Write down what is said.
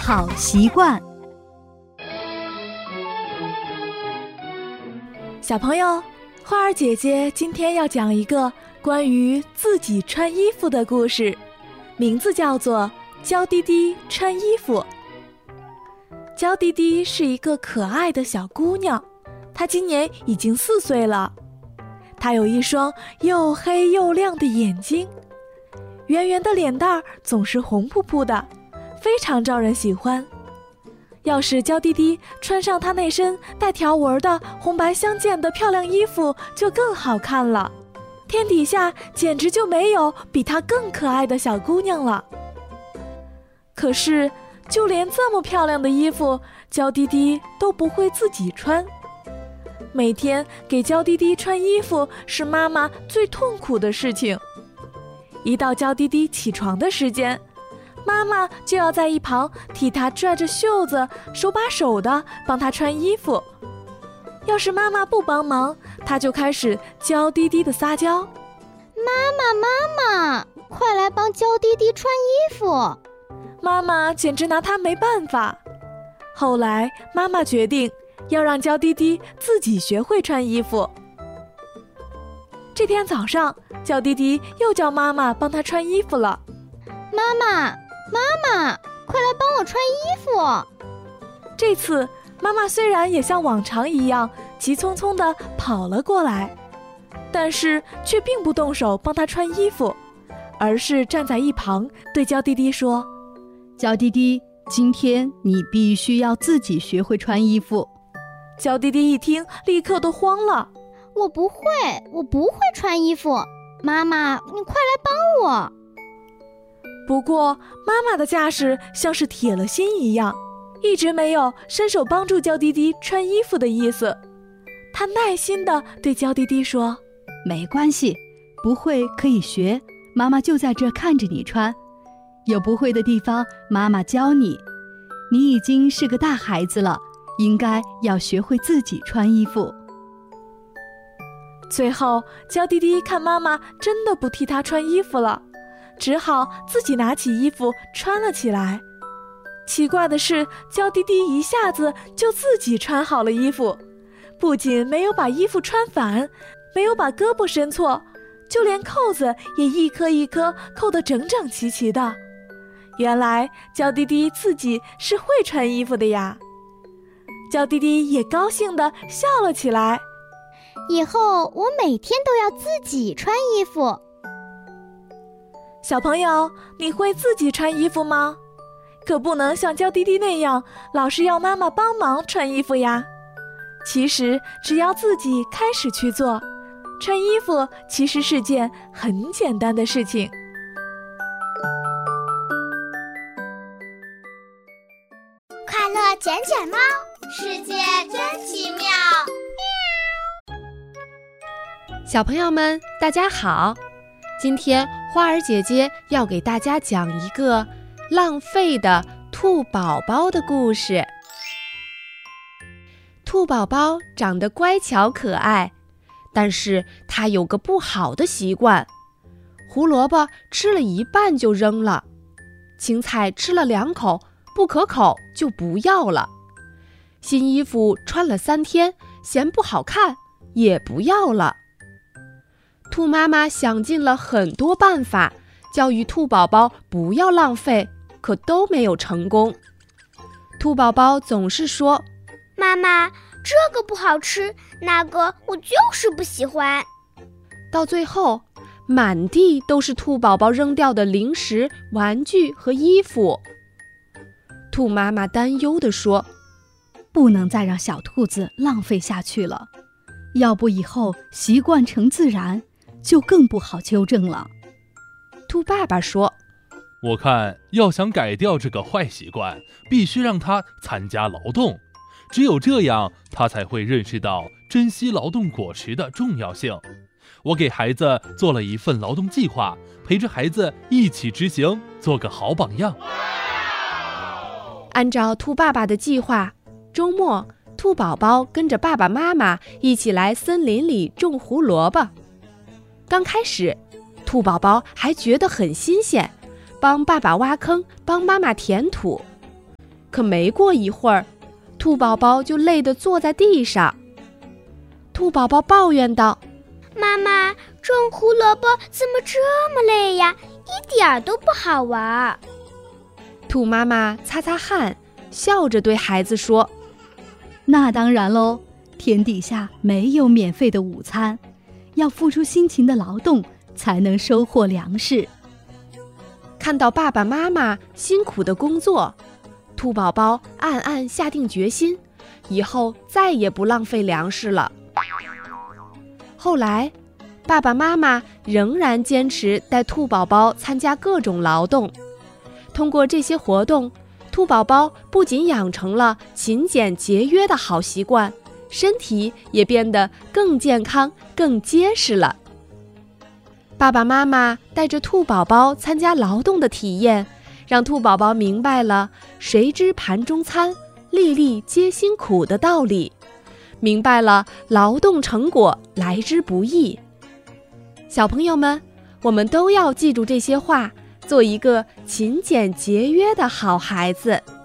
好习惯。 小朋友，花儿姐姐今天要讲一个关于自己穿衣服的故事，名字叫做娇滴滴穿衣服。娇滴滴是一个可爱的小姑娘，她今年已经4岁了。她有一双又黑又亮的眼睛，圆圆的脸蛋儿总是红扑扑的，非常招人喜欢。要是娇滴滴穿上她那身带条纹的红白相间的漂亮衣服，就更好看了。天底下简直就没有比她更可爱的小姑娘了。可是就连这么漂亮的衣服，娇滴滴都不会自己穿。每天给娇滴滴穿衣服是妈妈最痛苦的事情。一到娇滴滴起床的时间，妈妈就要在一旁替她拽着袖子，手把手的帮她穿衣服。要是妈妈不帮忙，她就开始娇滴滴的撒娇： 妈妈，快来帮娇滴滴穿衣服。 妈妈简直拿她没办法。后来妈妈决定要让娇滴滴自己学会穿衣服。这天早上，娇滴滴又叫妈妈帮她穿衣服了。 妈妈，快来帮我穿衣服。 这次妈妈虽然也像往常一样急匆匆地跑了过来，但是却并不动手帮她穿衣服，而是站在一旁对娇滴滴说： 娇滴滴，今天你必须要自己学会穿衣服。 娇滴滴一听，立刻都慌了： 我不会穿衣服，妈妈，你快来帮我。 不过妈妈的架势像是铁了心一样，一直没有伸手帮助娇滴滴穿衣服的意思。她耐心地对娇滴滴说： 没关系，不会可以学，妈妈就在这看着你穿，有不会的地方妈妈教你。你已经是个大孩子了，应该要学会自己穿衣服。 最后娇滴滴看妈妈真的不替她穿衣服了，只好自己拿起衣服穿了起来。奇怪的是，娇滴滴一下子就自己穿好了衣服，不仅没有把衣服穿反，没有把胳膊伸错，就连扣子也一颗一颗扣得整整齐齐的。原来娇滴滴自己是会穿衣服的呀。娇滴滴也高兴地笑了起来。 以后我每天都要自己穿衣服。 小朋友，你会自己穿衣服吗？可不能像娇滴滴那样，老是要妈妈帮忙穿衣服呀。其实只要自己开始去做，穿衣服其实是件很简单的事情。 快乐捡捡猫，世界真奇妙。 小朋友们，大家好！今天花儿姐姐要给大家讲一个浪费的兔宝宝的故事。兔宝宝长得乖巧可爱，但是它有个不好的习惯：胡萝卜吃了一半就扔了，青菜吃了2口，不可口就不要了，新衣服穿了3天，嫌不好看也不要了。兔妈妈想尽了很多办法，教育兔宝宝不要浪费，可都没有成功。兔宝宝总是说： 妈妈，这个不好吃，那个我就是不喜欢。 到最后，满地都是兔宝宝扔掉的零食、玩具和衣服。兔妈妈担忧地说： 不能再让小兔子浪费下去了，要不以后习惯成自然，就更不好纠正了。 兔爸爸说： 我看要想改掉这个坏习惯，必须让他参加劳动，只有这样他才会认识到珍惜劳动果实的重要性。我给孩子做了一份劳动计划，陪着孩子一起执行，做个好榜样。 按照兔爸爸的计划，周末兔宝宝跟着爸爸妈妈一起来森林里种胡萝卜。刚开始，兔宝宝还觉得很新鲜，帮爸爸挖坑，帮妈妈填土。 可没过一会儿，兔宝宝就累得坐在地上。兔宝宝抱怨道： 妈妈，种胡萝卜怎么这么累呀？一点儿都不好玩。 兔妈妈擦擦汗，笑着对孩子说： 那当然喽，天底下没有免费的午餐，要付出辛勤的劳动才能收获粮食。 看到爸爸妈妈辛苦的工作，兔宝宝暗暗下定决心，以后再也不浪费粮食了。后来，爸爸妈妈仍然坚持带兔宝宝参加各种劳动。通过这些活动，兔宝宝不仅养成了勤俭节约的好习惯，身体也变得更健康、更结实了。爸爸妈妈带着兔宝宝参加劳动的体验，让兔宝宝明白了“谁知盘中餐，粒粒皆辛苦”的道理，明白了劳动成果来之不易。小朋友们，我们都要记住这些话，做一个勤俭节约的好孩子。